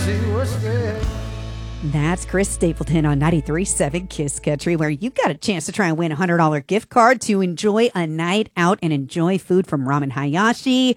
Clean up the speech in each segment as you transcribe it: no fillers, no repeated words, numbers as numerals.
That's Chris Stapleton on 93.7 KISS Country, where you've got a chance to try and win a $100 gift card to enjoy a night out and enjoy food from Ramen Hayashi,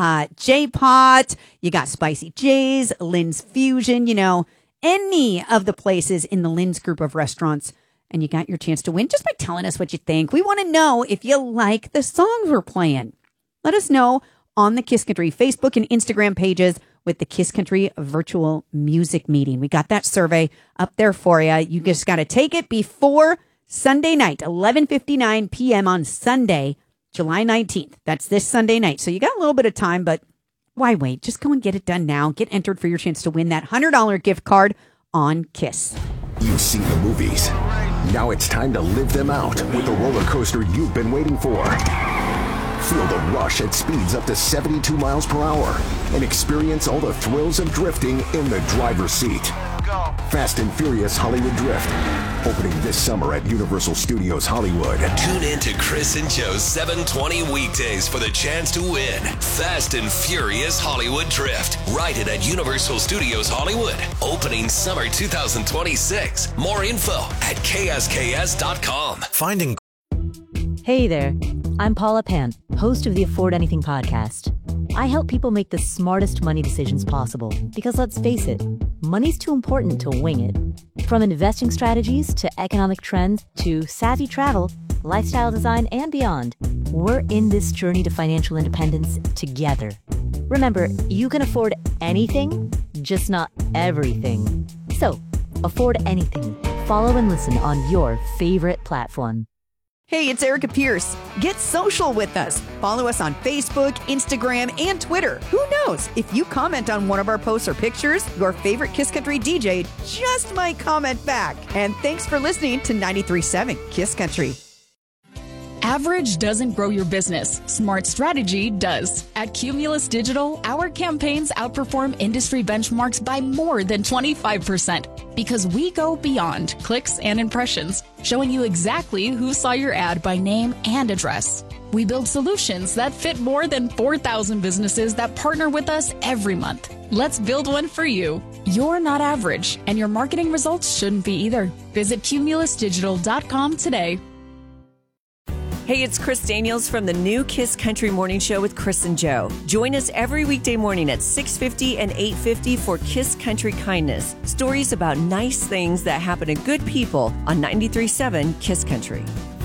J-Pot. You got Spicy J's, Lynn's Fusion, any of the places in the Lynn's group of restaurants. And you got your chance to win just by telling us what you think. We want to know if you like the songs we're playing. Let us know on the KISS Country Facebook and Instagram pages with the KISS Country virtual music meeting. We got that survey up there for you. You just got to take it before Sunday night, 11:59 p.m. on Sunday, July 19th. That's this Sunday night. So you got a little bit of time, but why wait? Just go and get it done now. Get entered for your chance to win that $100 gift card on KISS. You've seen the movies. Now it's time to live them out with the roller coaster you've been waiting for. Feel the rush at speeds up to 72 miles per hour and experience all the thrills of drifting in the driver's seat. Fast and Furious Hollywood Drift, opening this summer at Universal Studios Hollywood. Tune in to Chris and Joe's 720 weekdays for the chance to win Fast and Furious Hollywood Drift, right at Universal Studios Hollywood, opening summer 2026. More info at ksks.com. Finding. Hey there, I'm Paula Pant, host of the Afford Anything podcast. I help people make the smartest money decisions possible because, let's face it, money's too important to wing it. From investing strategies to economic trends to savvy travel, lifestyle design, and beyond, we're in this journey to financial independence together. Remember, you can afford anything, just not everything. So, afford anything. Follow and listen on your favorite platform. Hey, it's Erica Pierce. Get social with us. Follow us on Facebook, Instagram, and Twitter. Who knows? If you comment on one of our posts or pictures, your favorite KISS Country DJ just might comment back. And thanks for listening to 93.7 KISS Country. Average doesn't grow your business. Smart strategy does. At Cumulus Digital, our campaigns outperform industry benchmarks by more than 25% because we go beyond clicks and impressions, showing you exactly who saw your ad by name and address. We build solutions that fit more than 4,000 businesses that partner with us every month. Let's build one for you. You're not average, and your marketing results shouldn't be either. Visit cumulusdigital.com today. Hey, it's Chris Daniels from the new KISS Country Morning Show with Chris and Joe. Join us every weekday morning at 6:50 and 8:50 for KISS Country Kindness. Stories about nice things that happen to good people on 93.7 KISS Country.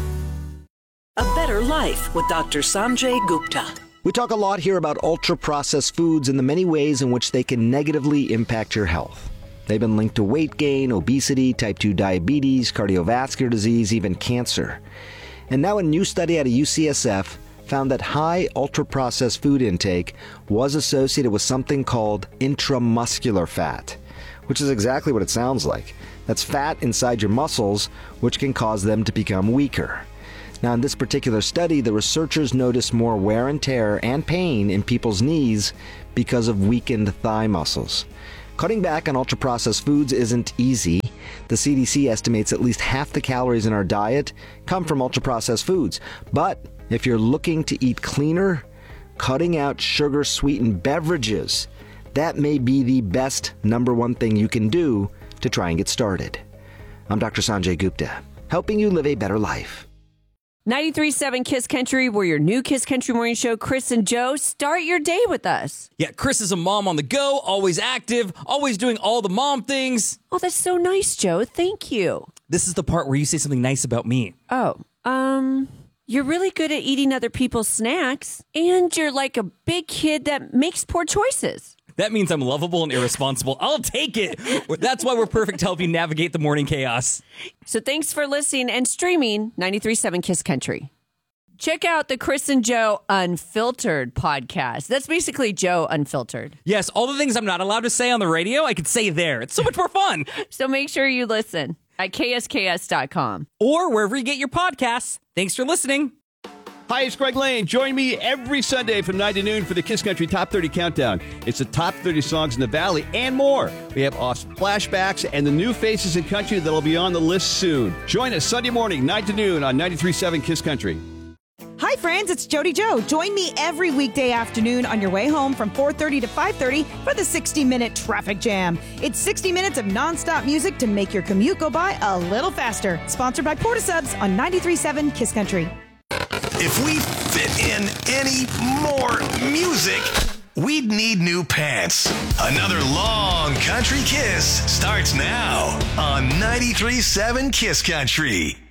A Better Life with Dr. Sanjay Gupta. We talk a lot here about ultra-processed foods and the many ways in which they can negatively impact your health. They've been linked to weight gain, obesity, type 2 diabetes, cardiovascular disease, even cancer. And now a new study out of UCSF found that high ultra-processed food intake was associated with something called intramuscular fat, which is exactly what it sounds like. That's fat inside your muscles, which can cause them to become weaker. Now, in this particular study, the researchers noticed more wear and tear and pain in people's knees because of weakened thigh muscles. Cutting back on ultra-processed foods isn't easy. The CDC estimates at least half the calories in our diet come from ultra-processed foods. But if you're looking to eat cleaner, cutting out sugar-sweetened beverages, that may be the best number one thing you can do to try and get started. I'm Dr. Sanjay Gupta, helping you live a better life. 93.7 KISS Country, we're your new KISS Country Morning Show. Chris and Joe, start your day with us. Yeah, Chris is a mom on the go, always active, always doing all the mom things. Oh, that's so nice, Joe. Thank you. This is the part where you say something nice about me. Oh, you're really good at eating other people's snacks, and you're like a big kid that makes poor choices. That means I'm lovable and irresponsible. I'll take it. That's why we're perfect to help you navigate the morning chaos. So thanks for listening and streaming 93.7 KISS Country. Check out the Chris and Joe Unfiltered podcast. That's basically Joe Unfiltered. Yes, all the things I'm not allowed to say on the radio, I could say there. It's so much more fun. So make sure you listen at ksks.com. Or wherever you get your podcasts. Thanks for listening. Hi, it's Greg Lane. Join me every Sunday from 9 to noon for the KISS Country Top 30 Countdown. It's the top 30 songs in the Valley and more. We have flashbacks and the new faces in country that'll be on the list soon. Join us Sunday morning, 9 to noon on 93.7 KISS Country. Hi, friends, it's Jody Joe. Join me every weekday afternoon on your way home from 4:30 to 5:30 for the 60-minute traffic jam. It's 60 minutes of nonstop music to make your commute go by a little faster. Sponsored by Portisubs on 93.7 Kiss Country. If we fit in any more music, we'd need new pants. Another long country kiss starts now on 93.7 Kiss Country.